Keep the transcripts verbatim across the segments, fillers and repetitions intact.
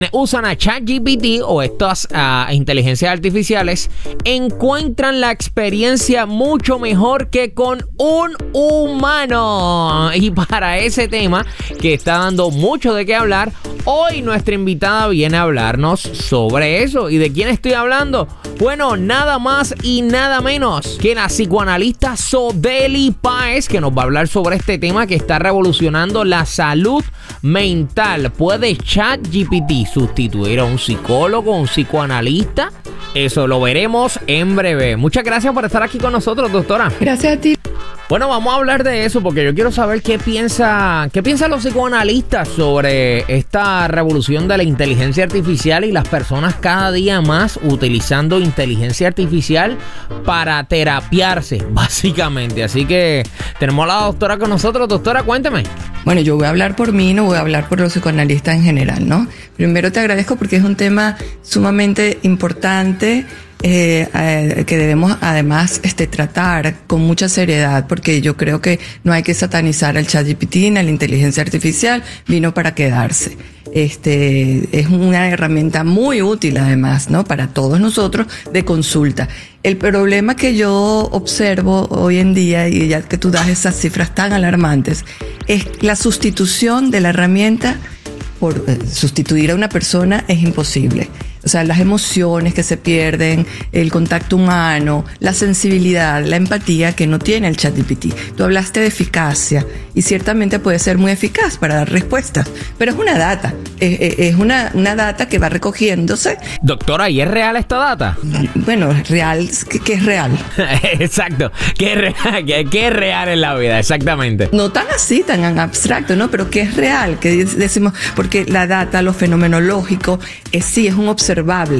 usan a ChatGPT o estas uh, inteligencias artificiales encuentran la experiencia mucho mejor que con un humano. Y para ese tema que está dando mucho de qué hablar, hoy nuestra invitada viene a hablarnos sobre eso. ¿Y de quién estoy hablando? Bueno, nada más y nada menos que la psicoanalista Sodeli Páez, que nos va a hablar sobre este tema que está revolucionando la salud mental. ¿Puede ChatGPT sustituir a un psicólogo, un psicoanalista? Eso lo veremos en breve. Muchas gracias por estar aquí con nosotros, doctora. Gracias a ti. Bueno, vamos a hablar de eso porque yo quiero saber qué piensa, qué piensan los psicoanalistas sobre esta revolución de la inteligencia artificial y las personas cada día más utilizando inteligencia artificial para terapiarse, básicamente. Así que tenemos a la doctora con nosotros. Doctora, cuénteme. Bueno, yo voy a hablar por mí, no voy a hablar por los psicoanalistas en general, ¿no? Primero te agradezco porque es un tema sumamente importante. Eh, eh, que debemos además este, tratar con mucha seriedad, porque yo creo que no hay que satanizar al ChatGPT ni a la inteligencia artificial, vino para quedarse. Este, es una herramienta muy útil además, ¿no? Para todos nosotros de consulta. El problema que yo observo hoy en día, y ya que tú das esas cifras tan alarmantes, es la sustitución de la herramienta. Por eh, sustituir a una persona es imposible. O sea, las emociones que se pierden, el contacto humano, la sensibilidad, la empatía que no tiene el ChatGPT. Tú hablaste de eficacia y ciertamente puede ser muy eficaz para dar respuestas, pero es una data, es, es una, una data que va recogiéndose. Doctora, ¿y es real esta data? Bueno, es real, ¿qué, qué es real? Exacto, ¿qué es real? ¿Qué, qué es real en la vida? Exactamente. No tan así, tan abstracto, ¿no? Pero ¿qué es real? ¿Qué decimos? Porque la data, lo fenomenológico, es, sí, es un observable.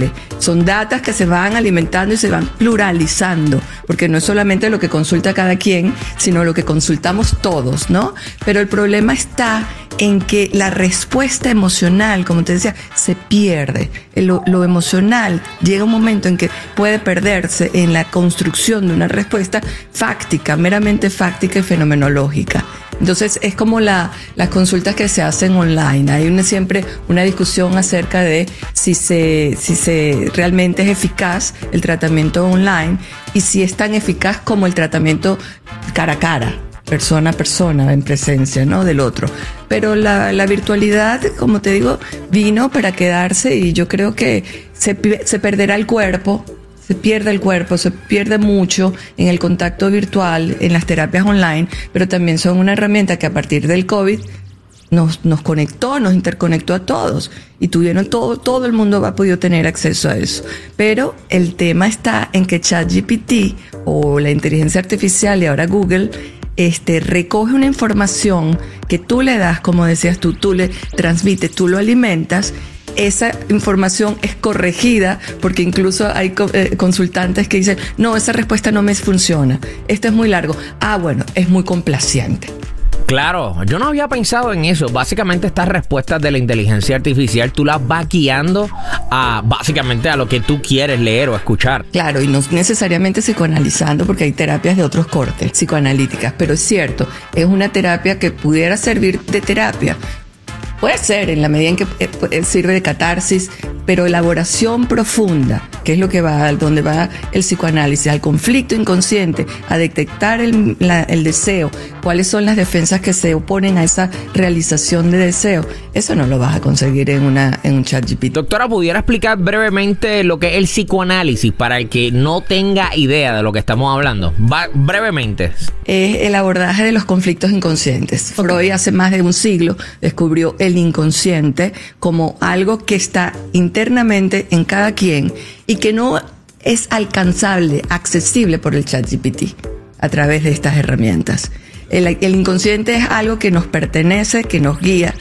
Son datas que se van alimentando y se van pluralizando, porque no es solamente lo que consulta cada quien, sino lo que consultamos todos, ¿no? Pero el problema está en que la respuesta emocional, como te decía, se pierde. Lo, lo emocional llega un momento en que puede perderse en la construcción de una respuesta fáctica, meramente fáctica y fenomenológica. Entonces es como la, las consultas que se hacen online. Hay una, siempre una discusión acerca de si se, si se realmente es eficaz el tratamiento online y si es tan eficaz como el tratamiento cara a cara, persona a persona, en presencia, ¿no? del otro. Pero la, la virtualidad, como te digo, vino para quedarse y yo creo que se, se perderá el cuerpo. Se pierde el cuerpo, se pierde mucho en el contacto virtual, en las terapias online, pero también son una herramienta que a partir del COVID nos, nos conectó, nos interconectó a todos y tuvieron todo, todo el mundo ha podido tener acceso a eso. Pero el tema está en que ChatGPT o la inteligencia artificial y ahora Google este, recoge una información que tú le das, como decías tú, tú le transmites, tú lo alimentas. Esa información es corregida porque incluso hay eh, consultantes que dicen, no, esa respuesta no me funciona, esto es muy largo. Ah, bueno, es muy complaciente. Claro, yo no había pensado en eso. Básicamente estas respuestas de la inteligencia artificial tú las vas guiando a básicamente a lo que tú quieres leer o escuchar. Claro, y no necesariamente psicoanalizando porque hay terapias de otros cortes, psicoanalíticas, pero es cierto, es una terapia que pudiera servir de terapia. Puede ser, en la medida en que sirve de catarsis, pero elaboración profunda, que es lo que va, donde va el psicoanálisis, al conflicto inconsciente, a detectar el, la, el deseo, cuáles son las defensas que se oponen a esa realización de deseo, eso no lo vas a conseguir en, una, en un ChatGPT. Doctora, ¿pudiera explicar brevemente lo que es el psicoanálisis para el que no tenga idea de lo que estamos hablando? Va, brevemente. Es el abordaje de los conflictos inconscientes. Okay. Freud hace más de un siglo descubrió el inconsciente como algo que está internamente en cada quien y que no es alcanzable, accesible por el ChatGPT a través de estas herramientas. El, el inconsciente es algo que nos pertenece, que nos guía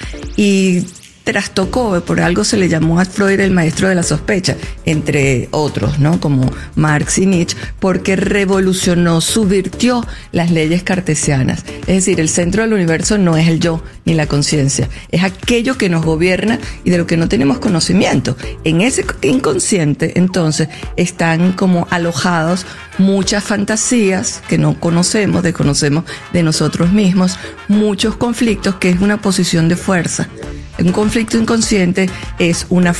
y trastocó, por algo se le llamó a Freud el maestro de la sospecha, entre otros, ¿no? Como Marx y Nietzsche, porque revolucionó, subvirtió las leyes cartesianas. Es decir, el centro del universo no es el yo ni la conciencia, es aquello que nos gobierna y de lo que no tenemos conocimiento. En ese inconsciente, entonces, están como alojados muchas fantasías que no conocemos, desconocemos de nosotros mismos, muchos conflictos, que es una posición de fuerza. Un conflicto inconsciente es una